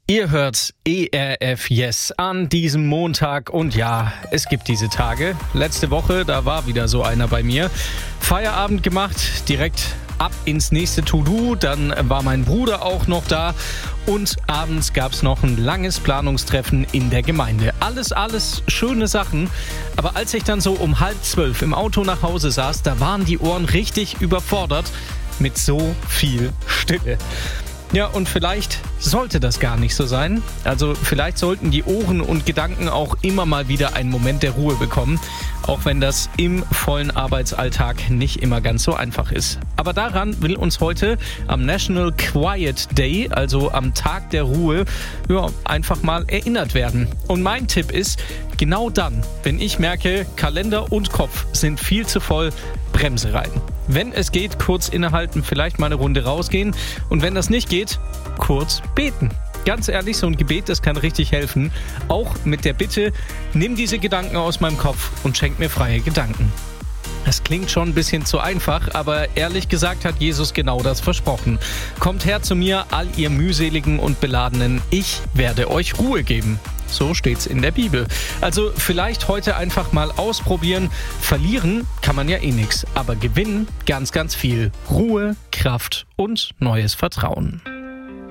Ihr hört ERF Yes an diesem Montag und ja, es gibt diese Tage. Letzte Woche, da war wieder so einer bei mir. Feierabend gemacht, direkt ab ins nächste To-Do, dann war mein Bruder auch noch da und abends gab es noch ein langes Planungstreffen in der Gemeinde. Alles schöne Sachen, aber als ich dann so um 11:30 im Auto nach Hause saß, da waren die Ohren richtig überfordert mit so viel Stille. Ja, und vielleicht sollte das gar nicht so sein. Also vielleicht sollten die Ohren und Gedanken auch immer mal wieder einen Moment der Ruhe bekommen, auch wenn das im vollen Arbeitsalltag nicht immer ganz so einfach ist. Aber daran will uns heute am National Quiet Day, also am Tag der Ruhe, einfach mal erinnert werden. Und mein Tipp ist, genau dann, wenn ich merke, Kalender und Kopf sind viel zu voll, Bremse rein. Wenn es geht, kurz innehalten, vielleicht mal eine Runde rausgehen. Und wenn das nicht geht, kurz beten. Ganz ehrlich, so ein Gebet, das kann richtig helfen. Auch mit der Bitte, nimm diese Gedanken aus meinem Kopf und schenk mir freie Gedanken. Das klingt schon ein bisschen zu einfach, aber ehrlich gesagt hat Jesus genau das versprochen. Kommt her zu mir, all ihr mühseligen und Beladenen, ich werde euch Ruhe geben. So steht's in der Bibel. Also vielleicht heute einfach mal ausprobieren. Verlieren kann man ja eh nichts, aber gewinnen ganz viel. Ruhe, Kraft und neues Vertrauen.